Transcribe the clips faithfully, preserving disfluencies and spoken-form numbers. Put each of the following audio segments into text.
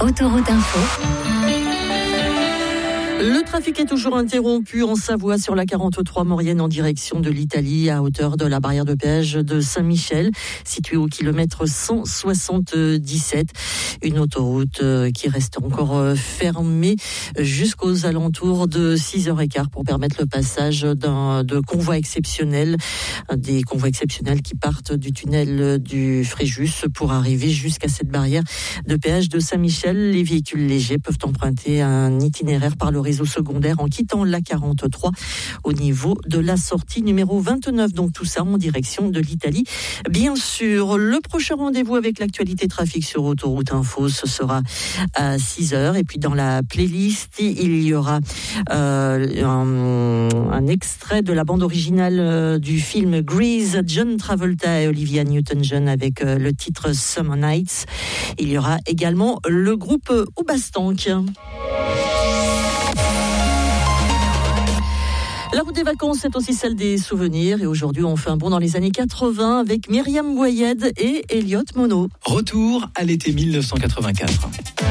Autoroute Info. Le trafic est toujours interrompu en Savoie sur la quarante-trois Maurienne en direction de l'Italie à hauteur de la barrière de péage de Saint-Michel, située au kilomètre cent soixante-dix-sept. Une autoroute qui reste encore fermée jusqu'aux alentours de six heures quinze pour permettre le passage d'un, de convois exceptionnels, des convois exceptionnels qui partent du tunnel du Fréjus pour arriver jusqu'à cette barrière de péage de Saint-Michel. Les véhicules légers peuvent emprunter un itinéraire par le réseau secondaire en quittant la quarante-trois au niveau de la sortie numéro vingt-neuf. Donc tout ça en direction de l'Italie. Bien sûr, le prochain rendez-vous avec l'actualité trafic sur Autoroute Info, ce sera à six heures. Et puis dans la playlist, il y aura euh, un, un extrait de la bande originale du film Grease, John Travolta et Olivia Newton-John avec le titre Summer Nights. Il y aura également le groupe Oubastank. La route des vacances, c'est aussi celle des souvenirs. Et aujourd'hui, on fait un bond dans les années quatre-vingts avec Myriam Boyed et Elliot Monod. Retour à l'été dix-neuf cent quatre-vingt-quatre.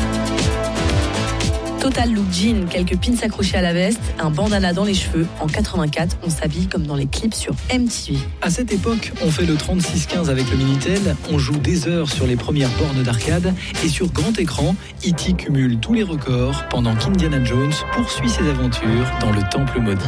Total look jean, quelques pins accrochés à la veste, un bandana dans les cheveux. En quatre-vingt-quatre, on s'habille comme dans les clips sur M T V. À cette époque, on fait le trente-six quinze avec le Minitel, on joue des heures sur les premières bornes d'arcade et sur grand écran, E T cumule tous les records pendant qu'Indiana Jones poursuit ses aventures dans le temple maudit.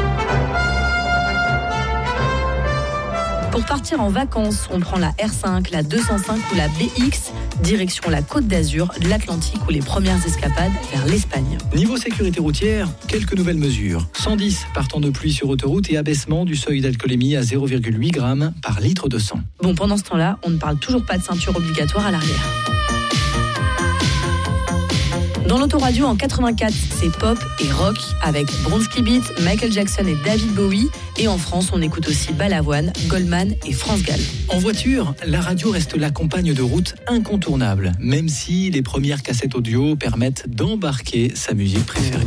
Pour partir en vacances, on prend la R cinq, la deux cent cinq ou la B X, direction la Côte d'Azur, l'Atlantique ou les premières escapades vers l'Espagne. Niveau sécurité routière, quelques nouvelles mesures. cent dix partant de pluie sur autoroute et abaissement du seuil d'alcoolémie à zéro virgule huit grammes par litre de sang. Bon, pendant ce temps-là, on ne parle toujours pas de ceinture obligatoire à l'arrière. Dans l'autoradio en quatre-vingt-quatre, c'est pop et rock avec Bronski Beat, Michael Jackson et David Bowie. Et en France, on écoute aussi Balavoine, Goldman et France Gall. En voiture, la radio reste la compagne de route incontournable, même si les premières cassettes audio permettent d'embarquer sa musique préférée.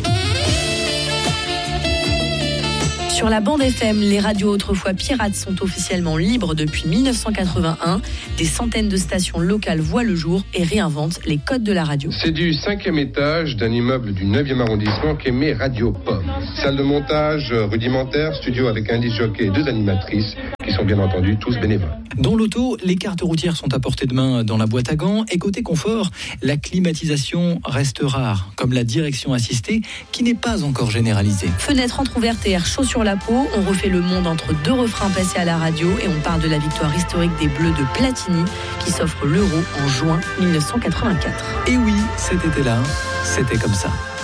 Sur la bande F M, les radios autrefois pirates sont officiellement libres depuis dix-neuf cent quatre-vingt-un. Des centaines de stations locales voient le jour et réinventent les codes de la radio. C'est du cinquième étage d'un immeuble du neuvième arrondissement qu'émet Radio Pop. Salle de montage rudimentaire, studio avec un disc jockey et deux animatrices qui sont bien entendu tous bénévoles. Dans l'auto, les cartes routières sont à portée de main dans la boîte à gants et côté confort, la climatisation reste rare, comme la direction assistée qui n'est pas encore généralisée. Fenêtre entrouverte et air chaud sur la peau, on refait le monde entre deux refrains passés à la radio et on parle de la victoire historique des Bleus de Platini qui s'offre l'Euro en juin dix-neuf cent quatre-vingt-quatre. Et oui, cet été-là, c'était comme ça.